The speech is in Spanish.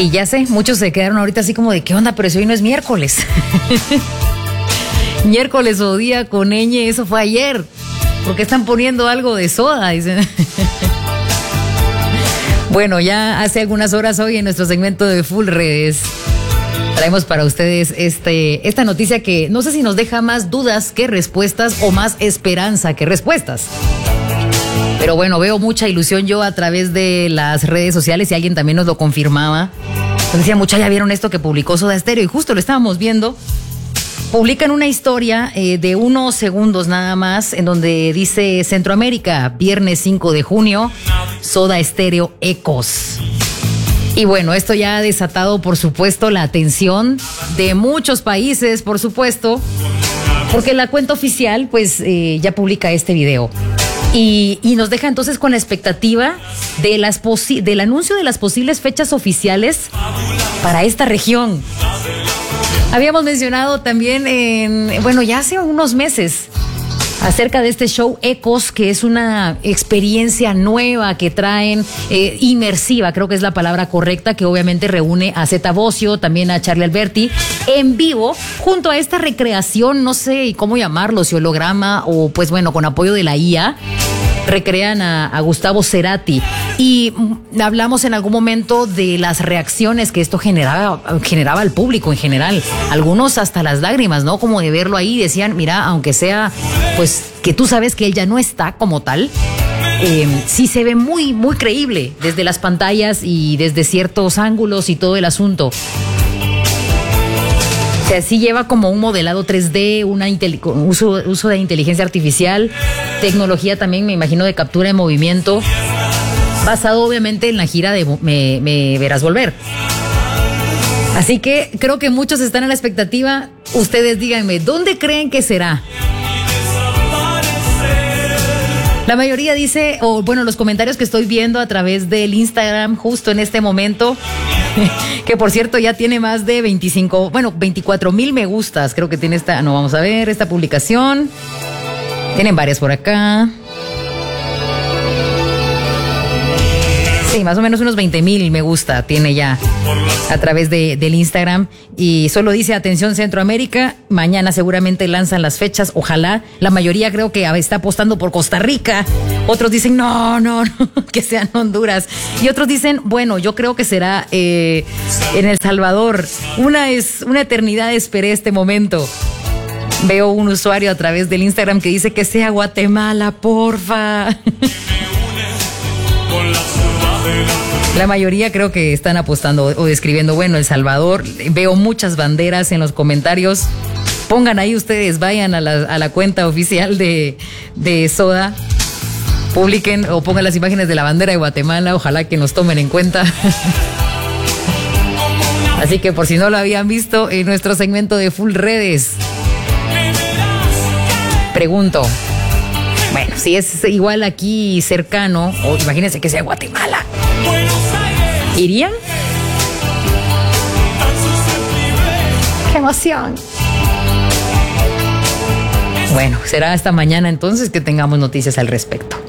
Y ya sé, muchos se quedaron ahorita así como de, ¿qué onda? Pero si hoy no es miércoles. Miércoles o día con ñ, eso fue ayer. ¿Por qué están poniendo algo de soda? Dicen. Bueno, ya hace algunas horas hoy en nuestro segmento de Full Redes traemos para ustedes esta noticia que no sé si nos deja más dudas que respuestas o más esperanza que respuestas. Pero bueno, veo mucha ilusión yo a través de las redes sociales y alguien también nos lo confirmaba. Nos decía, mucha, ya vieron esto que publicó Soda Stereo y justo lo estábamos viendo. Publican una historia de unos segundos nada más en donde dice Centroamérica, viernes 5 de junio, Soda Stereo Ecos. Y bueno, esto ya ha desatado, por supuesto, la atención de muchos países, por supuesto, porque la cuenta oficial, pues, ya publica este video. Y nos deja entonces con la expectativa de del anuncio de las posibles fechas oficiales para esta región. Habíamos mencionado también ya hace unos meses acerca de este show Ecos, que es una experiencia nueva que traen, inmersiva, creo que es la palabra correcta, que obviamente reúne a Zeta Bosio, también a Charlie Alberti, en vivo, junto a esta recreación, no sé cómo llamarlo, si holograma o pues bueno, con apoyo de la IA. Recrean a Gustavo Cerati y hablamos en algún momento de las reacciones que esto generaba al público en general, algunos hasta las lágrimas, ¿no? Como de verlo ahí, decían, mira, aunque sea pues que tú sabes que él ya no está como tal, sí se ve muy, muy creíble desde las pantallas y desde ciertos ángulos y todo el asunto. O sea, sí lleva como un modelado 3D, uso de inteligencia artificial, tecnología también, me imagino, de captura de movimiento, basado obviamente en la gira de Me Verás Volver. Así que creo que muchos están a la expectativa. Ustedes díganme, ¿dónde creen que será? La mayoría dice, los comentarios que estoy viendo a través del Instagram justo en este momento, que por cierto ya tiene más de 24,000 me gustas, creo que tiene vamos a ver, esta publicación. Tienen varias por acá. Sí, más o menos unos 20,000 me gusta tiene ya a través del Instagram. Y solo dice, atención Centroamérica, mañana seguramente lanzan las fechas, ojalá. La mayoría creo que está apostando por Costa Rica. Otros dicen, no, que sean Honduras. Y otros dicen, bueno, yo creo que será en El Salvador. Una eternidad esperé este momento. Veo un usuario a través del Instagram que dice que sea Guatemala, porfa. La mayoría creo que están apostando o describiendo, bueno, El Salvador. Veo muchas banderas en los comentarios. Pongan ahí ustedes, vayan a la cuenta oficial de Soda. Publiquen o pongan las imágenes de la bandera de Guatemala. Ojalá que nos tomen en cuenta. Así que por si no lo habían visto, en nuestro segmento de Full Redes, pregunto, bueno, si es igual aquí cercano, o imagínense que sea Guatemala, ¿irían? ¡Qué emoción! Bueno, será hasta mañana entonces que tengamos noticias al respecto.